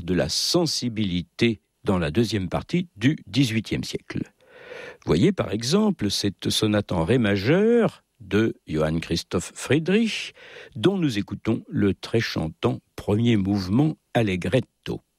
de la sensibilité dans la deuxième partie du XVIIIe siècle. Voyez par exemple cette sonate en ré majeur de Johann Christoph Friedrich, dont nous écoutons le très chantant premier mouvement allegretto.